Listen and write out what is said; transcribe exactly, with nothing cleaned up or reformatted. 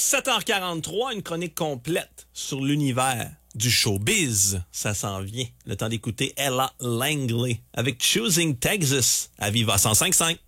sept heures quarante-trois, une chronique complète sur l'univers du showbiz. Ça s'en vient. Le temps d'écouter Ella Langley avec Choosing Texas à Viva cent cinq virgule cinq.